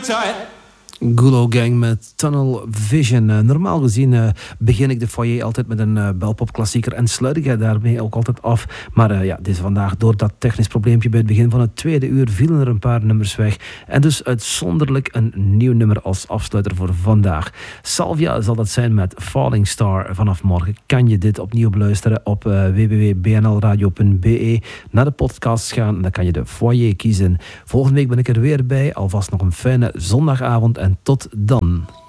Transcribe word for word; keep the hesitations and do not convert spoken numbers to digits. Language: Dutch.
tight. Gulo Gang met Tunnel Vision. Uh, normaal gezien uh, begin ik de foyer altijd met een uh, belpop-klassieker en sluit ik daarmee ook altijd af. Maar uh, ja, dit is vandaag door dat technisch probleempje bij het begin van het tweede uur vielen er een paar nummers weg. En dus uitzonderlijk een nieuw nummer als afsluiter voor vandaag. Salvia zal dat zijn met Falling Star. Vanaf morgen kan je dit opnieuw beluisteren op uh, w w w punt b n l radio punt b e. Naar de podcast gaan en dan kan je de foyer kiezen. Volgende week ben ik er weer bij. Alvast nog een fijne zondagavond en tot dan.